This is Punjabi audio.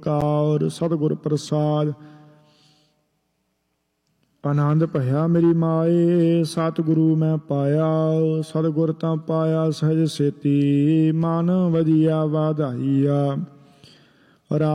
ਕਾਰ ਸਤਿਗੁਰ ਪ੍ਰਸਾਦ। ਆਨੰਦ ਭਇਆ ਮੇਰੀ ਮਾਏ ਸਤਿਗੁਰੂ ਮੈਂ ਪਾਇਆ, ਸਤਿਗੁਰ ਤਾਂ ਪਾਇਆ ਸਹਿਜ ਸੇਤੀ, ਮਨ ਵਧੀਆ ਵਾਧਾਈਆ।